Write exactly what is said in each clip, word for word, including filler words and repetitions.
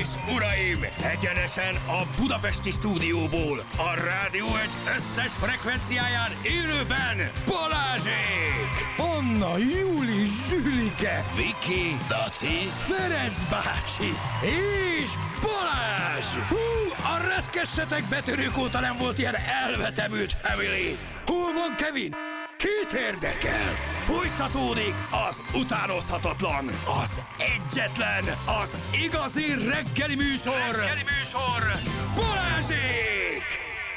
és uraim, egyenesen a budapesti stúdióból, a Rádió egy összes frekvenciáján élőben Balázsék! Anna, Júli, Zsülike, Viki, Daci, Ferenc bácsi és Balázs! Hú, a reszkessetek betörők óta nem volt ilyen elvetemült family! Hol van Kevin? Két érdekel! Folytatódik az utánozhatatlan, az egyetlen, az igazi reggeli műsor! Reggeli műsor! Balázsék!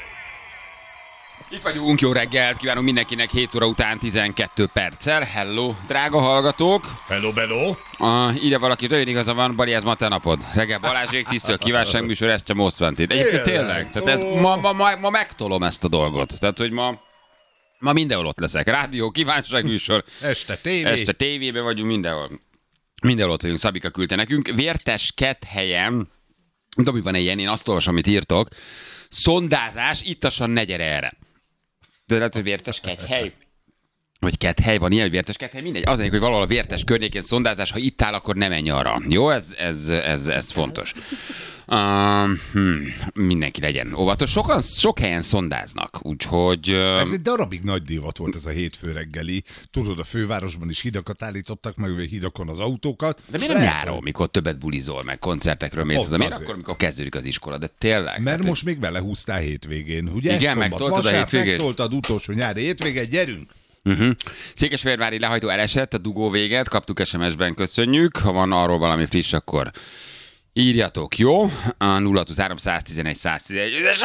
Itt vagyunk, jó reggelt kívánunk mindenkinek, hét óra után tizenkét perccel. Hello, drága hallgatók! Hello, bello! Uh, ide valaki, olyan igaza van, Bali, ez ma te napod. Reggel Balázsék, tisztő a kívánság műsor, ezt sem most van itt. Egyébként tényleg, tehát ez, ma, ma, ma, ma megtolom ezt a dolgot. Tehát, hogy ma... Ma mindenhol ott leszek. Rádió, kívánságműsor. Este tévé. Este tévében vagyunk, mindenhol. Mindenhol ott vagyunk. Szabika küldte nekünk. Vértes Kett-helyen, Dobi, van ilyen, én azt olvasom, amit írtok. Szondázás, ittassan ne gyere erre. De lehet, hogy Vértes Kett-hely? Vagy Kett-hely, van ilyen, hogy Vértes Kett-hely? Mindegy. Az mondjuk, hogy valahol a Vértes környékén szondázás, ha itt áll, akkor ne menj arra. Jó, ez, ez, ez, ez fontos. Uh, hmm, mindenki legyen óvatos. Sokan, sok helyen szondáznak, úgyhogy... Uh... Ez egy darabig nagy divat volt ez a hétfő reggeli. Tudod, a fővárosban is hidakat állítottak, meg hidakon az autókat. De miért nem nyáron, mikor többet bulizol, meg koncertekről mész? Az, miért akkor, amikor kezdődik az iskola? De tényleg. Mert hát, most hogy... még belehúztál hétvégén, ugye? Igen, Szombat, megtoltad a hétvégét? Megtoltad utolsó nyári hétvégét, gyerünk! Uh-huh. Székesfehérvári lehajtó elesett, a dugó véget, kaptuk es em es-ben, köszönjük. Ha van arról valami friss, akkor írjatok, jó? A nulla húsz száz tizenegy száz tizenegy es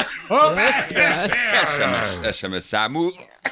em es, es em es számú.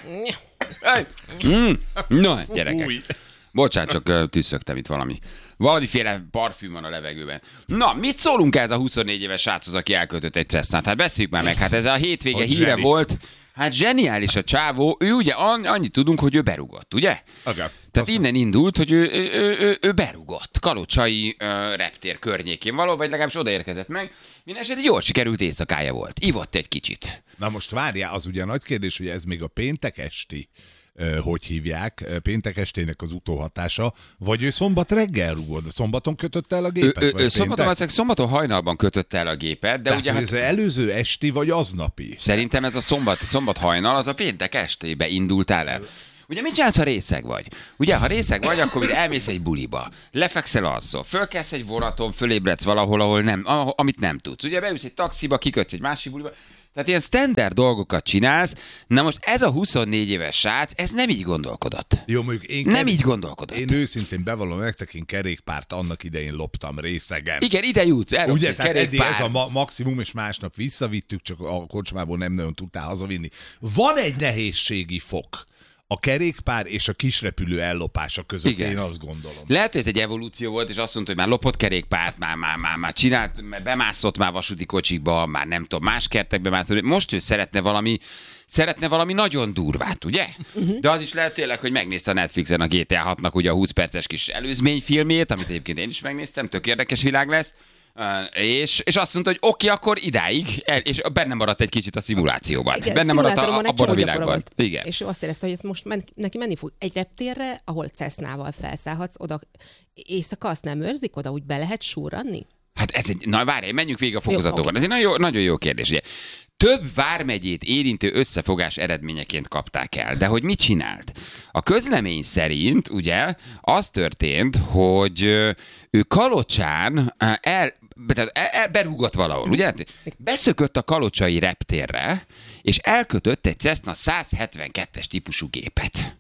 Mm. Na, gyerekek. Bocsánat, csak tüsszögtem itt valami. Valamiféle parfüm van a levegőben. Na, mit szólunk ez a huszonnégy éves sráchoz, aki elköltött egy Cessnát? Hát beszéljük már meg, hát ez a hétvége hogy híre zseni. volt. Hát zseniális a csávó, ő ugye annyit tudunk, hogy ő berugott, ugye? Okay. Tehát Aztán... innen indult, hogy ő, ő, ő, ő, ő berugott Kalocsai uh, reptér környékén való, vagy legalábbis odaérkezett meg. Mindenesetre jól sikerült éjszakája volt. Ivott egy kicsit. Na most várjál, az ugye nagy kérdés, hogy ez még a péntek esti, uh, hogy hívják, uh, péntek estének az utóhatása, vagy ő szombat reggel rugod? Szombaton kötötte el a gépet? Ő, ő, ő szombaton, szombaton hajnalban kötötte el a gépet, de tehát ugye... Hát, ez előző esti, vagy aznapi? Szerintem ez a szombat, szombat hajnal, az a péntek estébe indultál el. Ugye mit csinálsz, ha részeg vagy? Ugye, ha részeg vagy, akkor elmész egy buliba, lefekszel alszol, fölkelsz egy vonaton, fölébredsz valahol, ahol nem, amit nem tudsz. Ugye beülsz egy taxiba, kikötsz egy másik buliba. Tehát ilyen standard dolgokat csinálsz. Na most ez a huszonnégy éves srác, ez nem így gondolkodott. Jó, mondjuk én nem kerék... így gondolkodott. Én őszintén bevallom nektek, én kerékpárt annak idején loptam részegen. Igen, ide jutsz, elopsz ugye, egy tehát eddig kerékpárt. ez a ma- maximum, és másnap visszavittük, csak a kocsmából nem nagyon tudtál hazavinni. Van egy nehézségi fok a kerékpár és a kisrepülő ellopása között, igen. Én azt gondolom. Lehet, hogy ez egy evolúció volt, és azt mondta, hogy már lopott kerékpárt, már, már, már, már csinált, már bemászott már vasúti kocsikba, már nem tudom, más kertekbe mászott. Most ő szeretne valami, szeretne valami nagyon durvát, ugye? Uh-huh. De az is lehet tényleg, hogy megnézte a Netflixen a gé té á hatnak ugye a húsz perces kis előzményfilmét, amit egyébként én is megnéztem, tök érdekes világ lesz. Uh, és, és azt mondta, hogy oké, akkor idáig, el, és benne maradt egy kicsit a szimulációban. Igen, benne maradt a, abban a világban. Igen. És ő azt érezte, hogy ez most men, neki menni fog egy reptérre, ahol Cessnával felszállhatsz, oda éjszaka azt nem őrzik, oda úgy be lehet súranni? Hát ez egy, na várj, menjünk végig a fokozatokon. Okay. Ez egy nagyon jó, nagyon jó kérdés. Ugye. Több vármegyét érintő összefogás eredményeként kapták el. De hogy mit csinált? A közlemény szerint ugye az történt, hogy ő Kalocsán el, tehát el, el berúgott valahol, ugye? Beszökött a kalocsai reptérre, és elkötött egy Cessna száz hetvenkettes típusú gépet.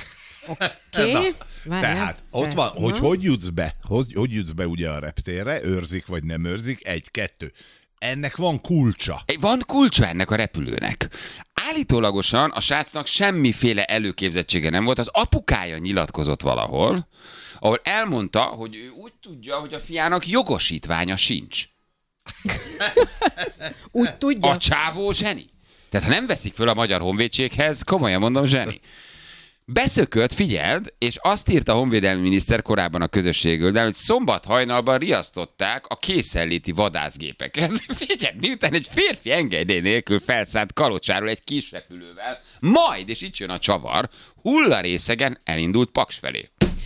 Oké. Okay. Tehát ott van, hogy hogy jutsz be, hogy, hogy jutsz be ugye a reptérre, őrzik vagy nem őrzik, egy, kettő. Ennek van kulcsa. Van kulcsa ennek a repülőnek. Állítólagosan a srácnak semmiféle előképzettsége nem volt, az apukája nyilatkozott valahol, ahol elmondta, hogy ő úgy tudja, hogy a fiának jogosítványa sincs. Úgy tudja? A csávó zseni. Tehát ha nem veszik föl a Magyar Honvédséghez, komolyan mondom, zseni. Beszökött, figyeld, és azt írta a honvédelmi miniszter korábban a közösségről, de hogy szombat hajnalban riasztották a készenléti vadászgépeket. Figyeld, miután egy férfi engedély nélkül felszállt Kalocsáról egy kis repülővel, majd, és itt jön a csavar, hullarészegen elindult Paks felé.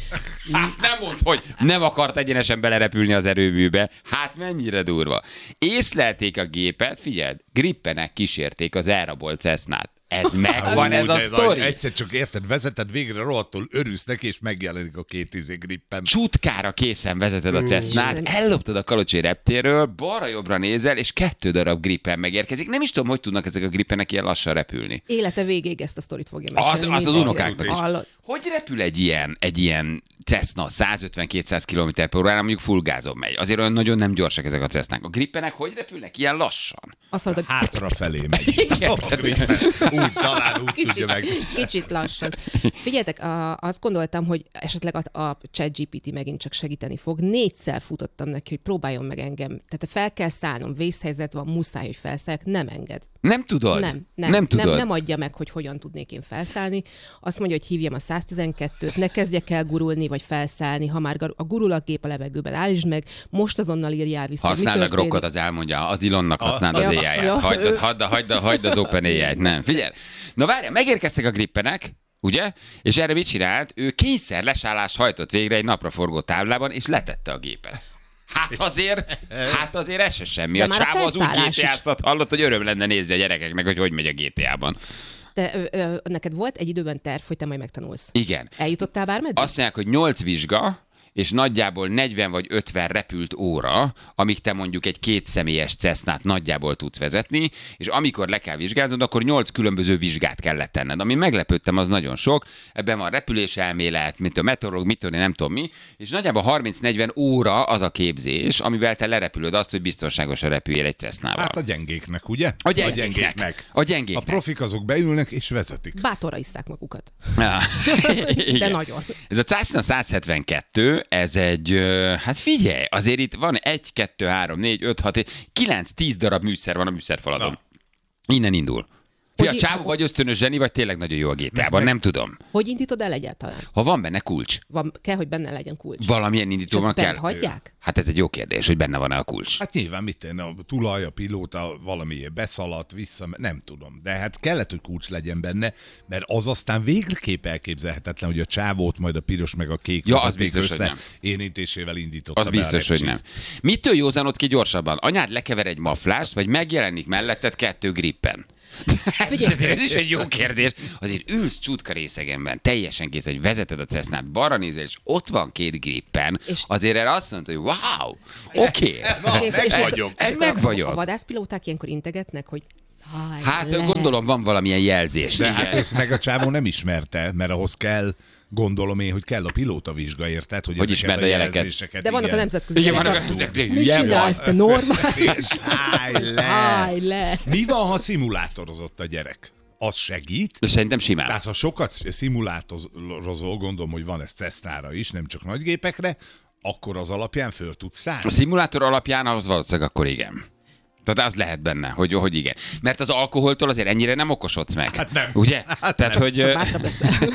Hát nem mondd, hogy nem akart egyenesen belerepülni az erőműbe. Hát mennyire durva. Észlelték a gépet, figyeld, grippenek kísérték az elrabolt Cessnát. Ez megvan, ez a sztori. Egyszer csak érted, vezeted végre, rohadtul örülsz neki, és megjelenik a két izé grippen. Csutkára készen vezeted a Cessnát, elloptad a Kalocsi reptérről, balra-jobbra nézel, és kettő darab grippen megérkezik. Nem is tudom, hogy tudnak ezek a grippenek ilyen lassan repülni. Élete végéig ezt a sztorit fogja Az, mesélni. az az unokáknak is. Hallod? Hogy repül egy ilyen, egy ilyen Cessna százötven-kétszáz kilométer per órára, mondjuk full gázon megy? Azért olyan nagyon nem gyorsak ezek a Cessnák. A grippenek hogy repülnek ilyen lassan? Azt mondod, hogy Hátrafelé megy. A grippen. Úgy talán úgy kicsit, tudja meg. kicsit lassan. Figyeljetek, a, azt gondoltam, hogy esetleg a, a ChatGPT megint csak segíteni fog. Négyszer futottam neki, hogy próbáljon meg engem. Tehát fel kell szállnom, vészhelyzet van, muszáj, hogy felszálljak, nem enged. Nem tudod? Nem, nem, nem, tudod. nem, nem adja meg, hogy hogyan tudnék én felszállni. Azt mondja, hogy hívjam a száztizenkettőt, ne kezdjek el gurulni, vagy felszállni. Ha már a gurul a gép a levegőben, állítsd meg, most azonnal írjál vissza. Használd a grokkot, az elmondja, az Ilonnak használd az Ja, á i-ját. ja, Hagyd, ő- az, hagyd, hagyd, hagyd az OpenAI-t. Nem, figyelj. Na várjál, megérkeztek a grippenek, ugye? És erre mit csinált? Ő kényszer lesállást hajtott végre egy napraforgó táblában, és letette a gépet. Hát azért, hát azért ez se semmi. De A már a csávó az úgy felszállás gé té á-zat hallott, hogy öröm lenne nézni a gyerekeknek, hogy hogy megy a gé té á-ban. Te, ö, ö, neked volt egy időben terv, hogy te majd megtanulsz. Igen. Eljutottál bármeddig? Azt mondják, hogy nyolc vizsga, és nagyjából negyven vagy ötven repült óra, amíg te mondjuk egy kétszemélyes Cessnát nagyjából tudsz vezetni, és amikor le kell vizsgáznod, akkor nyolc különböző vizsgát kellett tenned. Ami meglepődtem, az nagyon sok. Ebben van repüléselmélet, mint a meteorológ, mit tudom, nem tudom mi, és nagyjából harminc-negyven óra az a képzés, amivel te lerepülöd azt, hogy biztonságosan repüljél egy Cessnával. Hát a gyengéknek, ugye? A gyengéknek. A gyengéknek. A profik azok beülnek és vezetik. Bátorra isszák magukat. Ah, igen. De nagyon. Ez a Cessna százhetvenkettő, ez egy, ö, hát figyelj, azért itt van egy, kettő, három, négy, öt, hat, kilenc, tíz darab műszer van a műszerfaladon. Na. Innen indul. Fia, Hogy- csávó vagy ösztönös zseni, vagy tényleg nagyon jó a gé té á-ban, nem tudom. Hogy indítod el egyáltalán? Ha van benne kulcs, Van, kell, hogy benne legyen kulcs. valamilyen És indító ezt van bent kell. hagyják? Hát ez egy jó kérdés, hogy benne van-e a kulcs. Hát nyilván mit tenni, a tulaj, a pilóta valamiért beszaladt, vissza, nem tudom. De hát kellett, hogy kulcs legyen benne, mert az aztán végképp elképzelhetetlen, hogy a csávót majd a piros meg a kék Ja, az vezeték biztos, hogy össze nem. érintésével indította Az be a biztos, hogy repcsit. nem. Mitől józanodsz ki gyorsabban? Anyád lekever egy maflást, vagy megjelenik melletted kettő grippen? Ez, ez is egy jó kérdés. Azért ülsz csutka részegenben, teljesen kész, hogy vezeted a Cessnát, balra nézel, és ott van két grippen. És- Azért erre azt mondta, hogy wow, oké. És ilyenkor- meg és ilyenkor- vagyok. és Egy ilyenkor meg vagyok. A vadászpilóták ilyenkor integetnek, hogy szállj Hát le. gondolom van valamilyen jelzés. De igen. hát ezt meg a csávó nem ismerte, mert ahhoz kell, gondolom én, hogy kell a pilóta vizsga, érted? Hogy, Hogy ezeket ismerd a jeleket. jelzéseket, De vannak igen. a nemzetközi Igen, vannak a jelek. nemzetközi Mit hülye csinálsz, vagy. te normális? És állj le! Szállj le! Mi van, ha szimulátorozott a gyerek? Az segít? De szerintem simán. Tehát ha sokat szimulátorozol, gondolom, hogy van ez Cessnára is, nem csak nagygépekre, akkor az alapján föl tudsz szállni. A szimulátor alapján az valószínűleg akkor igen. Tehát az lehet benne, hogy, hogy igen. Mert az alkoholtól azért ennyire nem okosodsz meg. Hát nem. Ugye? Hát tehát, nem. hogy... Csak bátrabb leszel.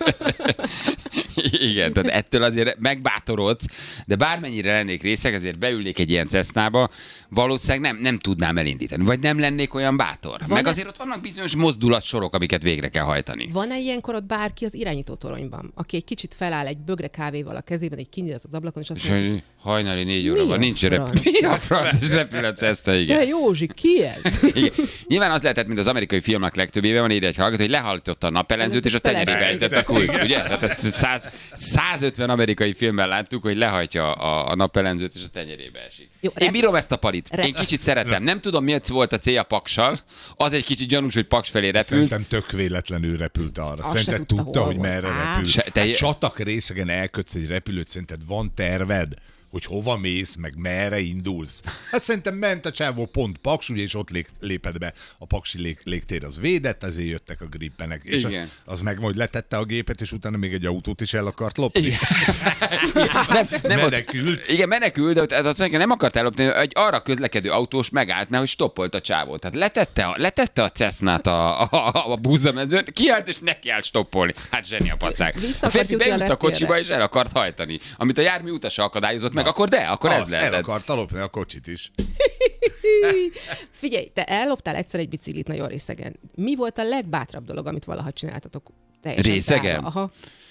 Igen, tehát ettől azért megbátorodsz, de bármennyire lennék részeg, azért beülnék egy ilyen Cessnába, valószínűleg nem, nem tudnám elindítani, vagy nem lennék olyan bátor. Van Meg e- azért ott vannak bizonyos mozdulatsorok, amiket végre kell hajtani. Van-e ilyenkor ott bárki az irányító toronyban, aki egy kicsit feláll egy bögre kávéval a kezében, egy kinyíl az ablakon, és azt És mondja, hogy hajnali négy Mi óra a nincs rep... franc? Mi a franc? És repül a Cessna, igen. de Józsi, ki ez? Igen. Nyilván az lehetett, mint az amerikai filmek legtöbbében, van ide egy hallgató, hogy lehallította a napellenzőt, és a tenyerébe Persze. ejtett a kulcs, ugye? Tehát ezt száz, százötven amerikai filmben láttuk, hogy lehajtja a, a napellenzőt, és a tenyerébe esik. Jó, Én rep- bírom ezt a palit. rep- Én kicsit szeretem. Nem tudom, miért volt a célja Paksal. Az egy kicsit gyanús, hogy Paks felé repült. Szerintem tök véletlenül repült arra. Azt se Szerinted tudta, tudta, hol hogy volt. merre Á. repül. Se- te- Hát csatak részegen elkötsz egy repülőt, szerinted van terved? Hogy hova mész, meg merre indulsz. Hát szerintem ment a csávó pont Paks, ugye, és ott lé- lépett be. A paksi lég- légtér az védett, ezért jöttek a grippenek. És Igen. az meg majd letette a gépet, és utána még egy autót is el akart lopni. Nem, nem ott- Menekült. Igen, menekült, de ott- azt mondja, nem akart ellopni, egy arra közlekedő autós megállt, mert hogy stoppolt a csávót. Tehát letette a, letette a Cessnát a, a, a, a búzamezőn, kiállt és neki állt stoppolni. Hát zseni a pacák. Vissza A akart férfi jutni a beült a reptérre. kocsiba és el akart hajtani. Amit a jármű utasa akadályozott meg, akkor de, akkor ez Az, el lehetett. akart lopni a kocsit is. Figyelj, te elloptál egyszer egy biciklit nagyon részegen. Mi volt a legbátrabb dolog, amit valaha csináltatok? Teljesen Részegen? távol? Aha.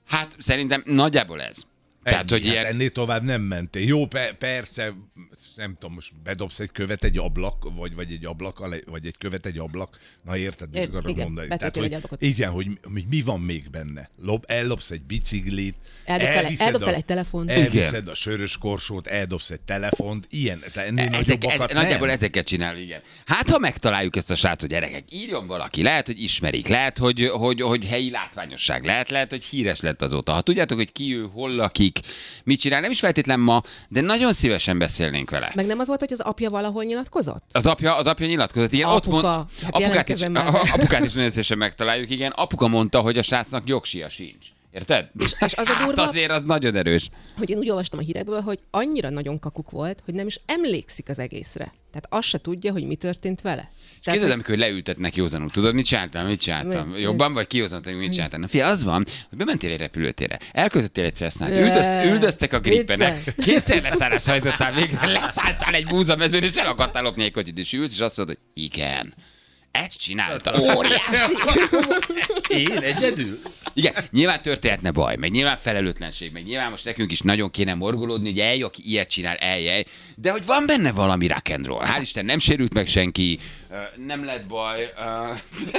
Hát szerintem nagyjából ez. Ennyi, Tehát, hogy hát ilyen... ennél tovább nem mentél. Jó, pe- persze, nem tudom, most bedobsz egy követ egy ablak, vagy, vagy egy ablak, alá- vagy egy követ egy ablak, na érted, mit Ért- akarok igen, mondani. betettél hogy, egy ablakot. igen, hogy, hogy mi van még benne. Lob, ellopsz egy biciklit, Eldobtál egy- elviszed eldobtál a- egy telefont. Elviszed a sörös korsót, eldobsz egy telefont, ilyen, tehát ennél Ezek, ez, nagyobbakat nem. nagyjából ezeket csinál, igen. Hát, ha megtaláljuk ezt a srácot, gyerekek, írjon valaki, lehet, hogy ismerik, lehet, hogy, hogy, hogy helyi látványosság, lehet, lehet, hogy híres lett azóta. Ha tudjátok, hogy ki ő, hol lakik, mit csinál, nem is feltétlen ma, de nagyon szívesen beszélnénk vele. Meg nem az volt, hogy az apja valahol nyilatkozott? Az apja, az apja nyilatkozott, igen, Apuka. ott mond, Hát apukát, is, jelentkezem már a, be. apukát is nagyon szívesen megtaláljuk, igen. Apuka mondta, hogy a srácnak jogsia sincs. Érted? És az a Hát durva- azért az nagyon erős. Hogy én úgy olvastam a hírekből, hogy annyira nagyon kakuk volt, hogy nem is emlékszik az egészre. Tehát azt se tudja, hogy mi történt vele. Tehát, Képzeld, amikor leültetnek józanul, tudod, mit csináltam, mit csináltam? Mi? Jobban vagy kihozatom, mit csináltam? Na fia, az van, hogy bementél egy repülőtérre, elkötöttél egy Cessnát, Jaj, üldözt, üldöztek a grippenek, vicces. készen leszállás hajtottál végre, leszálltál egy búzamezőn, és el akartál lopni egy kocsit, és ülsz, és azt mondod, hogy igen. Ezt csináltam. óriási. Én egyedül? Igen, nyilván történhetne baj, meg nyilván felelőtlenség, meg nyilván most nekünk is nagyon kéne morgolódni, hogy eljö, aki ilyet csinál, eljej, de hogy van benne valami rock and roll. Hál' Isten, nem sérült meg senki, ö, nem lett baj. ö.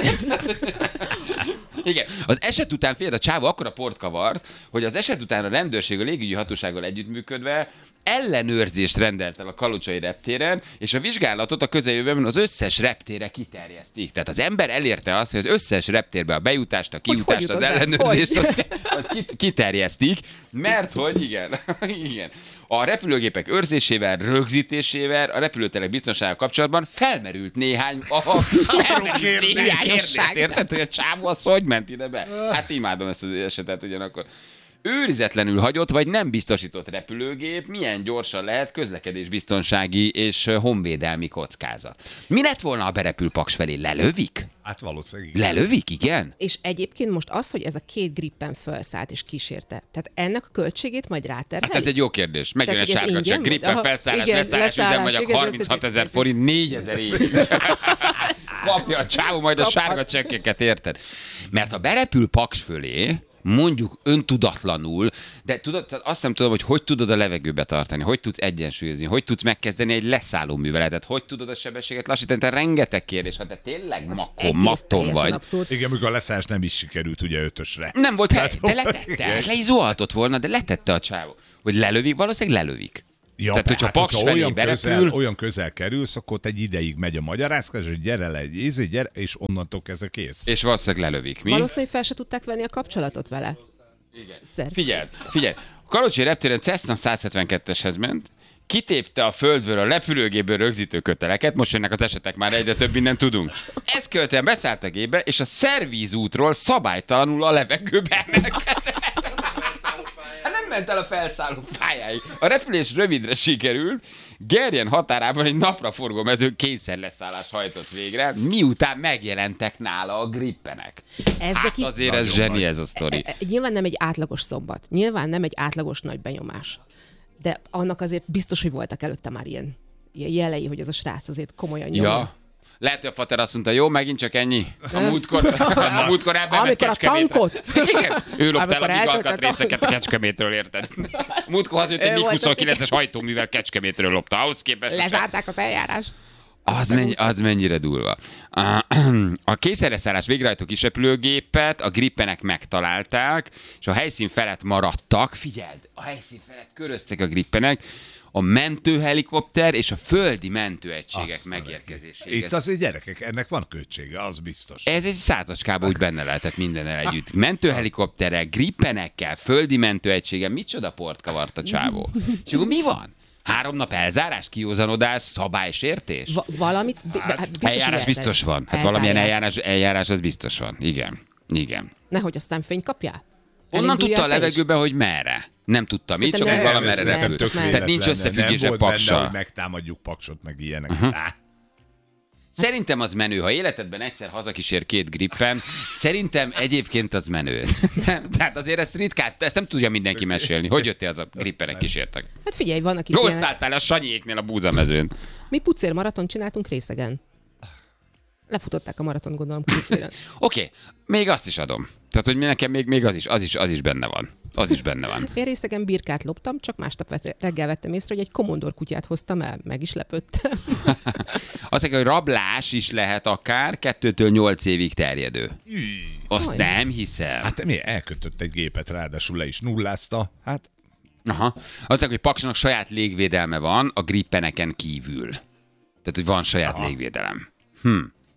Igen, az eset után, figyelj, a csávó akkora port kavart, hogy az eset után a rendőrség a légügyi hatósággal együttműködve ellenőrzést rendelt el a kalocsai reptéren, és a vizsgálatot a közeljövőben az összes reptére kiterjesztik. Tehát az ember elérte azt, hogy az összes reptérbe a bejutást, a kijutást, hogy az jutott el? ellenőrzést, az, az kit- kiterjesztik, mert hogy igen, igen. A repülőgépek őrzésével, rögzítésével, a repülőterek biztonsággal kapcsolatban felmerült néhány a felmerült néhány kérdés, érted, hogy a csávó az hogy ment ide be? Hát imádom ezt az esetet ugyanakkor. Őrizetlenül hagyott vagy nem biztosított repülőgép milyen gyorsan lehet közlekedésbiztonsági és honvédelmi kockázat. Mi lett volna, ha berepül Paks felé? Lelövik? Hát valószínűleg igen. Lelövik, igen? És egyébként most az, hogy ez a két grippen felszállt és kísérte, tehát ennek a költségét majd ráterheli? Hát ez egy jó kérdés. Megjön egy Tehát, hogy ez sárga ingyen csekk, volt? grippen Aha, felszállás, igen, leszállás, leszállás, üzemmanyag igen, harminchat ezer ez- forint, négyezer év. Kapja a csávó majd a Kap- sárga csekkeket, érted? Mert ha berepül Paks fölé, mondjuk öntudatlanul, de tudod, tehát azt nem tudom, hogy hogy tudod a levegőbe tartani, hogy tudsz egyensúlyozni, hogy tudsz megkezdeni egy leszálló műveletet, hogy tudod a sebességet lassítani, te rengeteg kérdés, ha te tényleg makon, Egész matton teljesen vagy. abszurd. Igen, amikor a leszállás nem is sikerült ugye ötösre. Nem volt hely, de Tehát- letette, le is zuhaltott volna, de letette a csávó. Hogy lelövik, valószínűleg lelövik. Ja, Tehát, hogyha hát, Paks hogyha felé olyan berepül, közel, olyan közel kerülsz, akkor ott egy ideig megy a magyarázkodás, hogy gyere le egy ízi, gyere, és onnantól kezdve kész. és valószínűleg lelövik. Mi? Valószínűleg fel se tudták venni a kapcsolatot vele. Igen. Szer. Figyelj, figyelj. A Kalocsi reptéren Cessna száz hetvenketteshez ment, kitépte a földből a repülőgéből rögzítő köteleket, most jönnek az esetek, már egyre több mindent tudunk. Ezt követően beszállt a gépbe, és a szervízútról szabálytalanul a levegőbe emelkedett. Hát nem ment el a felszálló pályáig. A repülés rövidre sikerült, Gerjen határában egy napraforgó mezőn kényszer leszállás hajtott végre, miután megjelentek nála a grippenek. Ez Hát neki- azért ez zseni ez a sztori. E- e- Nyilván nem egy átlagos szombat, nyilván nem egy átlagos nagy benyomás. De annak azért biztos, hogy voltak előtte már ilyen, ilyen jelei, hogy ez a srác azért komolyan nyomja. Ja. Lehet, hogy a fater azt mondta, jó, megint csak ennyi. A múltkor, a múltkor ebben Amikor a tankot. Igen, ő lopta el a Amikor mig eltöltött a alkatrészeket a Kecskemétről, érted? Múltkor hazajött egy Ő mig volt az, huszonkilences hajtóművel Kecskemétről lopta. Ahhoz képest... Lezárták az eljárást. Az, mennyi, az mennyire durva. A, a kényszerleszállás végrehajtó kisrepülőgépet a grippenek megtalálták, és a helyszín felett maradtak. Figyeld, a helyszín felett köröztek a grippenek, a mentőhelikopter és a földi mentőegységek Azt megérkezéséig. Itt azért gyerekek, ennek van költsége, az biztos. Ez egy százacskában úgy benne lehetett mindennel együtt. Mentőhelikopterek, grippenekkel, földi mentőegységgel, micsoda port kavart a csávó. És akkor mi van? Három nap elzárás, kiózanodás, szabálysértés? Va- valamit, bi- hát biztos, hogy Eljárás elzárják. biztos van. Hát valamilyen Elzárják. eljárás, eljárás az biztos van. Igen. Igen. Nehogy aztán fényt kapjál. Onnan Elinduljál tudta a te is? levegőbe, hogy merre. Nem tudta mit, csak Szerintem hogy nem. valamerre Szerintem repül. tök Tehát nincs véletlen, összefüggése nem volt benne, Paksal. hogy megtámadjuk Paksot, meg ilyenek. Uh-huh. Szerintem az menő. Ha életedben egyszer hazakísér két grippen, szerintem egyébként az menő. Nem, tehát azért ezt ritkát, ezt nem tudja mindenki mesélni. Hogy jöttél az a grippenek kísértek? Hát figyelj, vannak itt Hol ilyenek. szálltál a Sanyiéknél a búzamezőn? Mi pucér maraton csináltunk részegen. Lefutották a maraton, gondolom, Kurucvéren. Oké, okay. Még azt is adom. Tehát, hogy nekem még, még az, is, az, is, az is benne van. Az is benne van. Én részegen birkát loptam, csak másnap reggel vettem észre, hogy egy komondor kutyát hoztam el, meg is lepődtem. Azt mondja, hogy rablás is lehet akár kettőtől nyolc évig terjedő. Azt Aj. nem hiszem. Hát mi elkötött egy gépet, ráadásul le is nullázta. Hát Aha. Azt mondja, hogy Paksnak saját légvédelme van a grippeneken kívül. Tehát, hogy van saját Aha. légvédelem. Hm.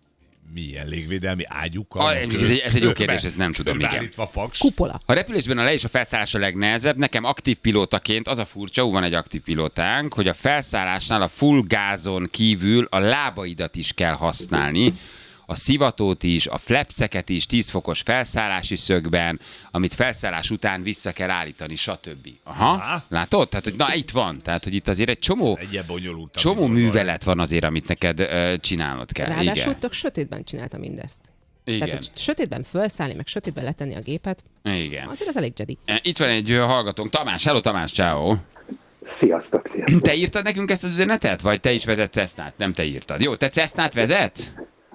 milyen légvédelmi ágyukkal? A, ez, egy, ez egy jó kérdés, ezt nem tudom, igen. Paks. Kupola. A repülésben a le és a felszállás a legnehezebb. Nekem aktív pilótaként az a furcsa, úgy van egy aktív pilótánk, hogy a felszállásnál a full gázon kívül a lábaidat is kell használni, a szivatót is, a flapszeket is, tíz fokos felszállási szögben, amit felszállás után vissza kell állítani, stb. Aha, Aha. Látod? Tehát, hogy na itt van. Tehát, hogy itt azért egy csomó, csomó művelet van azért, amit neked uh, csinálnod kell. Ráadásul tök sötétben csinálta mindezt. Igen. Tehát, hogy sötétben felszállni, meg sötétben letenni a gépet, Igen. azért az elég Jedi. Itt van egy hallgatónk. Tamás, hello Tamás, ciao. Sziasztok, sziasztok. Te írtad nekünk ezt az üzenetet? Vagy te is vezetsz Cessnát? Nem te írtad. Jó, te Cessnát vezetsz?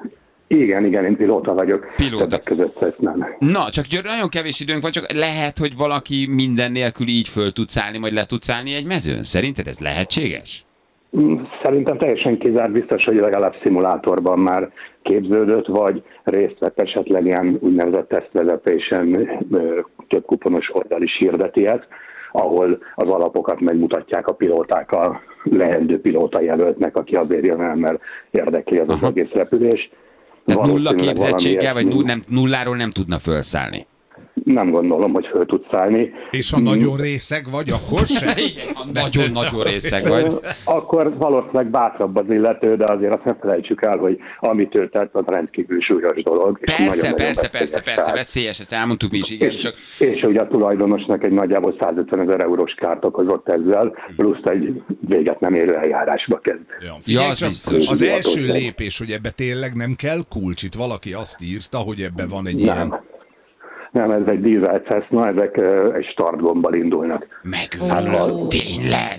Igen, igen, én pilóta vagyok. Pilóta. Többek között ezt nem. Na, csak nagyon kevés időnk van, csak lehet, hogy valaki minden nélkül így föl tud szállni, vagy le tud szállni egy mezőn. Szerinted ez lehetséges? Szerintem teljesen kizárt, biztos, hogy legalább szimulátorban már képződött, vagy részt vett esetleg ilyen úgynevezett tesztvezetésen, több kuponos oldal is hirdeti ezt, ahol az alapokat megmutatják a pilóták a leendő pilóta jelöltnek, aki azért jön el, mert érdekli az az egész repülés. Tehát nulla képzettséggel, vagy null, nem, nulláról nem tudna felszállni? Nem gondolom, hogy föl tud szállni. És ha nagyon részeg vagy, akkor se? Igen, ha nagyon-nagyon részeg vagy. Akkor valószínűleg bátrabb az illető, de azért azt nem felejtsük el, hogy amit ő tett, az rendkívül súlyos dolog. Persze, persze, persze, persze, persze, veszélyes, ezt elmondtuk mi is, igen. És, Csak... és ugye a tulajdonosnak egy nagyjából százötvenezer eurós kárt okozott ezzel, plusz egy véget nem érő eljárásba kezd. Ja, figyelj, ja, az, csak az első lépés, hogy ebbe tényleg nem kell kulcs. Itt valaki azt írta, hogy ebbe van egy nem. ilyen... Nem, ez egy dízel Cessna, ezek egy startgombbal indulnak. Meg, Hát, ha, tényleg?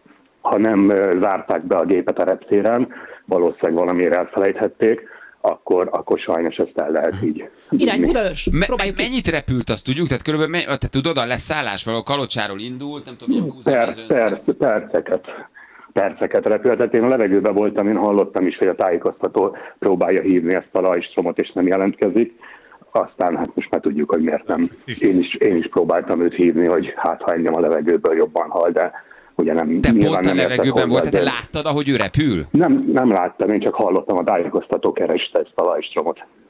ha nem zárták be a gépet a reptéren, valószínűleg valamiért elfelejthették, akkor, akkor sajnos ezt el lehet így. Irány Budaörs, Me- próbáljuk ki. mennyit repült, azt tudjuk? Tehát körülbelül, me- te tudod, a leszállás való Kalocsáról indult, nem tudom, milyen húsz Per, per, perceket. Perceket repült. Tehát én a levegőben voltam, én hallottam is, hogy a tájékoztató próbálja hívni ezt a Lajstromot, és nem jelentkezik. Aztán hát most már tudjuk, hogy miért nem. Én is, én is próbáltam őt hívni, hogy hát ha engem a levegőből jobban hall, de ugye nem. Te pont a nem levegőben volt, hozzá, te de... láttad, ahogy ő repül? Nem, nem láttam, én csak hallottam, a tájékoztató kereste ezt a Lajstromot.